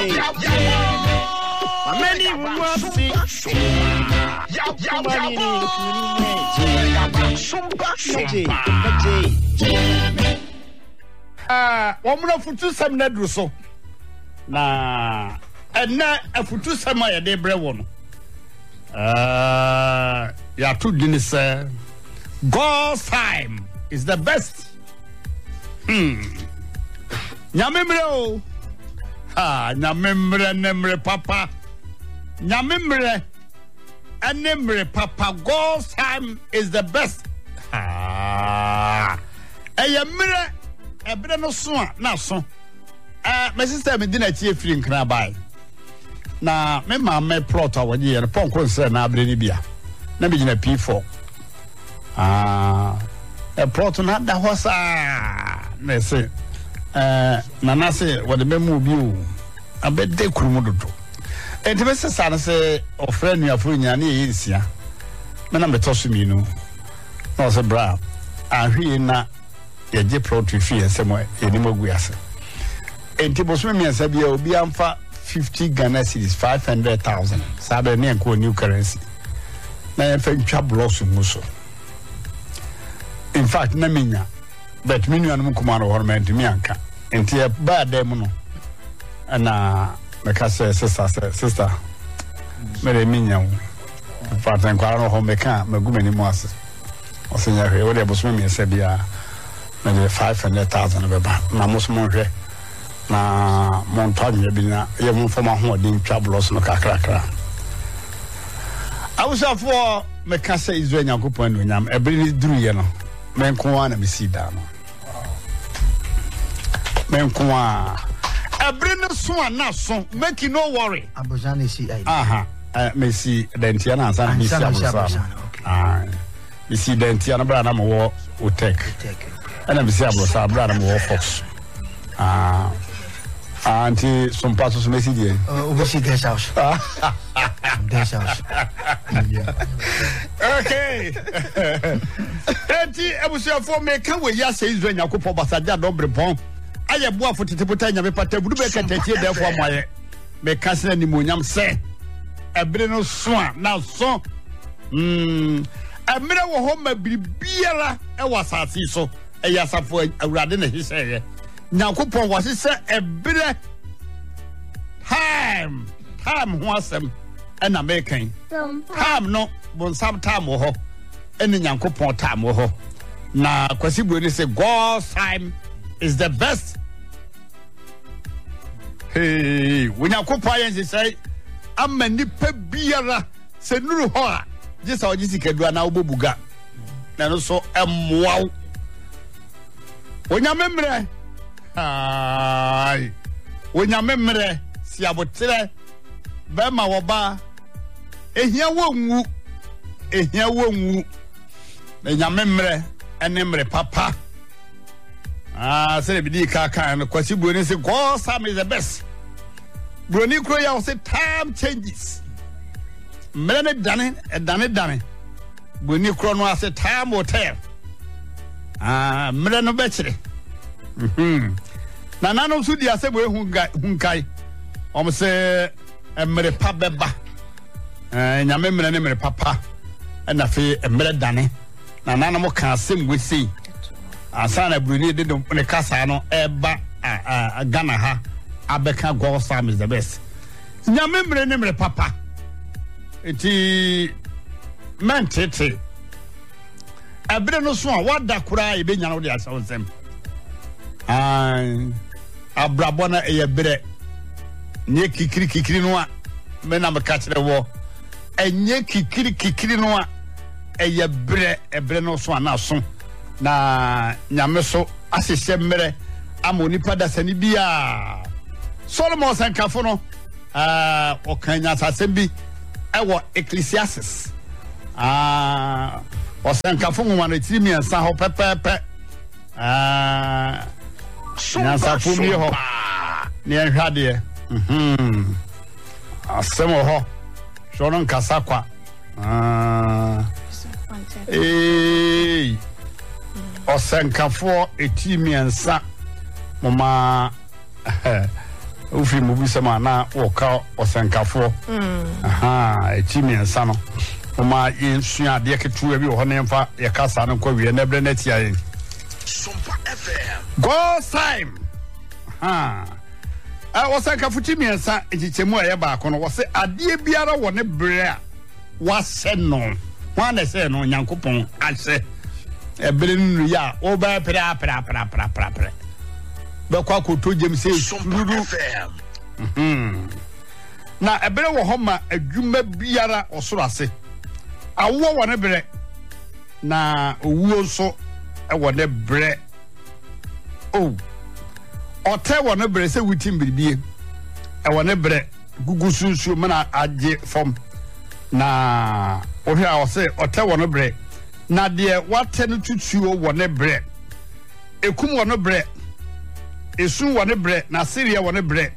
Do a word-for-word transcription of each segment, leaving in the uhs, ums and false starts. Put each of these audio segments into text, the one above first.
Many want to see Ah, woman of two some nedruso. Na and na a futu sama ya de brewon. Uh, ya two dinners. God's time is the best. Hmm. Nyamemre o. Ah, nyamemre nemre papa. Nyamemre anemre papa. God's time is the best. Ah. Eyemre ebre no so na so. Ah, my sister me dina tie free nkra bai. Na me ma me plot awon ye no pon konse na abre ni bia. Na me gina P four. Ah, a plot na da hosa. Na say eh na na say what the memu bi o. Abede kurumu dodo. Enti be sesa na say ofre nu afro nya na ye nsia. Me na me toso mi no. Na say bra. Ahwie na ye je plot fi ensemo ye ni magu ase. Enti bo so me miansa bia obi amfa fifty Ghana cedis five hundred thousand. Sabe ne enko new currency. Na ye fa twa blocks muso. In fact na minya but me nua no kuma no horment mi anka. Enti e ba dem no. Ana me ka say sister sister. Me re minya wo. In fact en kwa no ho me ka magumani mu ase. O senya hwe wo de bo so me miansa bia na five hundred thousand be ba. Na mo so mo hwe na montagne bi na ye mo foma ho odin twabulos no kakrakra awusafo me ka say Israel Yakopon no nyam ebri ni duru ye no men ko ana me si da no men ko a ebri no so na so make no worry abojane si ai aha me si dentia na san me si abojane ah me si dentia na bra na mo wo otek ana me si abojane bra na mo wo fox ah Auntie, some parts of Messi. Oh, we see this house. This house. Okay. Auntie, I was your for me. Can we just say when you go for Basaja Dobre Pong? I have one for Tiputania, but I would make a take there for my me cousin and Muniam say. A Breno swan now so. Hmm. A mirror home be beer. I was a so. A yasa for a radin, he said. Yakopon was say a bit time time wasem and American time no bon some time ho and Yakopon time ho na kwasi bro say God's time is the best. Hey when Yakopon say amani pe biara se nuru ho a just o jisi kedua na obobuga na no so emwa onyamemre ai onyamemre si abotre be ma woba ehia wonwu ehia wonwu enyamemre enemre papa ah say bi di ka kan no kwasi buoni say God Sam is the best broni kro ya say time changes mene dane dane dane broni kro no say time hotel ah mene no be kire mhm na nanom so di asebo ehunga hunkai om se emre pa beba eh nyame mre ne mre papa na fe emre dane na nanom ka asem wesi asana bruni de ne kasa no eba Ghana ha abeka God's time is the best nyame mre ne mre papa eti mentete ebre no so a wada kura e be nya no de asawsem ai abrabona e yebre nye kikiri kikiri no a me na me ka kire wo enye kikiri kikiri no a e yebre ebre no so na so na nyame so asese mmere amoni pada sani bia Solomon sankafo no ah okanya sasem bi e wo Ecclesiastes ah o sankafo mo na tiri mi ansa ho pepepe ah Nyansa fumi ho ne nhade mhm asemo ho shono nkasa kwa ah eh osenkafo etimi ansa mama ufi mu bi sama na woka osenkafo mm aha echi miensa no oma yensua de ketu abi ho ne mfa ye kasa no kwa wie na bre na tia ye Sompa F M go time ha a wosenkafo chi miensa echichemu aye ba ko no wo se ade biara wo ne bre a wase no wan na se no nyankopon ase ebre nu ya o ba pra pra pra pra pra pra be kwa ko to jem se ruru mhm na ebre wo ho ma adwuma biara osoro ase awo wo ne bre na owuo nso e wo ne bre oh ote wo ne bre se wutim bibie e wo ne bre gugu sunsu mana age fom na ohwe a wo se ote wo ne bre na de wate no tutuo wo ne bre ekum wo ne bre esu wo ne bre na seria wo ne bre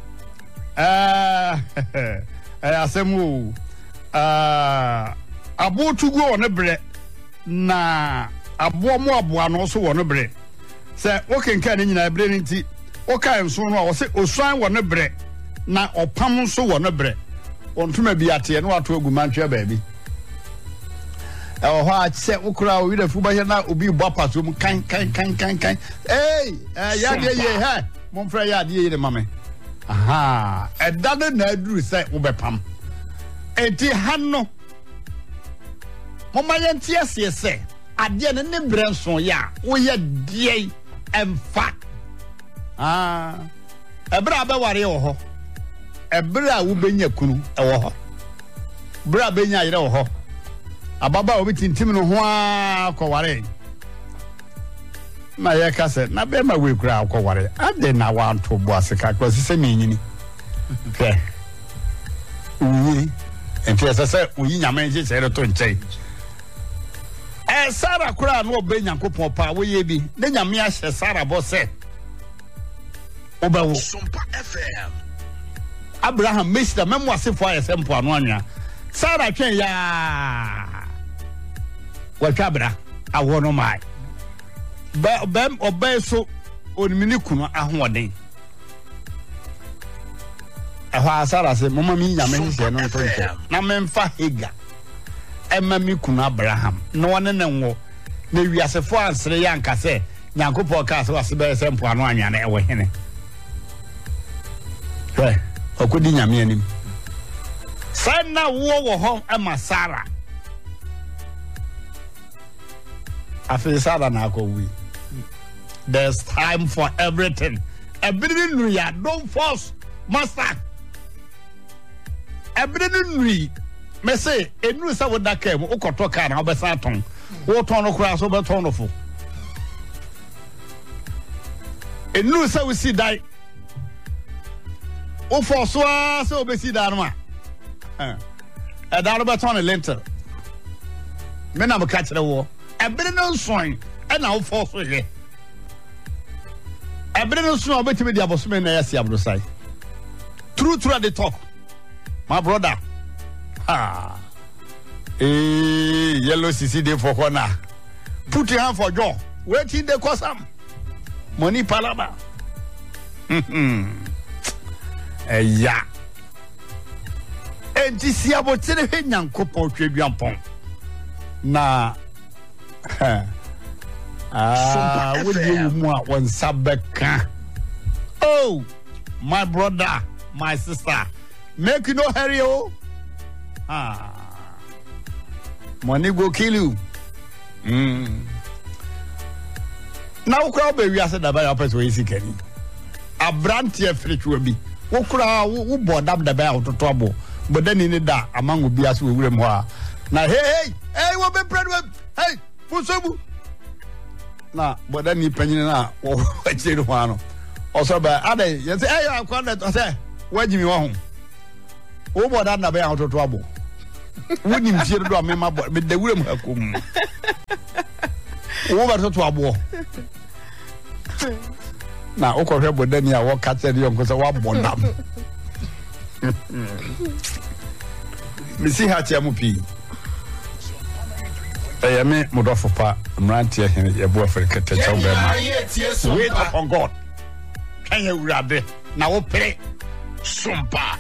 ah eh asemu ah abotugu wo ne bre na abo mo abo no so wo ne bre se okenka ne nyina bre nti oka enso no a wo se osuan wo ne bre na opam so wo ne bre ontuma bi ate no ato agumantwe baabi e ho a se ukura o wi fu ba na obi bo apaso mu kan kan kan kan kan eh ya de ye ha mo fra ya de ye de mame aha e dade na aduru se wo bepam enti hanno mo ma ye ntie se se ade ne ne brenso ya wo ye die emfa ah ebra ba ware wo ho ebra wo benya kunu e wo ho bra benya yire wo ho ababa obi tintim no ho akọware na ye kase na be ma we kura akọware ade na wa nto bo aseka kwa sese menyini ke uyi enti sese uyi nyame nje chere to nchei eh Sara kura no obe nyankopon pa wo ye bi ne nyame ahye Sara bo se obawo Sompa F M Abraham Mister memo asefo ayese mpo anu anwa Sara twen ya watwabra awo no mai ba bem obey so onimini kunu ahoden aha Sara se mama mi nyame hye no to nche na memfa hega emma mi kunu Abraham no wone ne nwo na wiasefo ansere yanka se nyankopɔ ka se wase be se mpo anu anwa na ewo hene we okodi nyame anim sana wo wo ho ema Sara afi Sara na akowi there's time for everything everything nu ya don't force master everything nu me say enu sa wo daka mu ukoto ka na obesa ton wo ton no kura so be ton no fo enu sa wo si dai o force wa so obesi da no ma eh e da no be ton lentil me na mo ka kire wo ebere no nsoin e na wo force ye ebere no nsoin obetimi dia bosome na yasi abdosai true true the talk my brother ha eh yellow cc dey for corner put your hand for jaw waiting dey cause am money palaba mhm eh ya enti si abotire he nyankopon twaduampon na ah what do you want when sabeka oh my brother my sister make you no hurry oh ah money go kill you mm now crowd be we ase da ba your person we sikani abrantie frichwa bi wo kura wo bodam da ba ototo abo bodani ni da amango bi ase we wurem ho a na hey hey hey wo be pred hey musobu na bodani panyina na wo achiri ho ano oso ba ade ye say hey akwanda to say wajimi wo ho wo boda na ba ya ototo abo woni mfie do amema bo be da wurem akom wo ba to abo na okọhwe bodani a wo katere yonko se wa bonam misi ha tia mu pi ayame modofo pa mrantie hene ye bo Africa techa wo be ma wait upon God kan ye wurade na wo pere sompa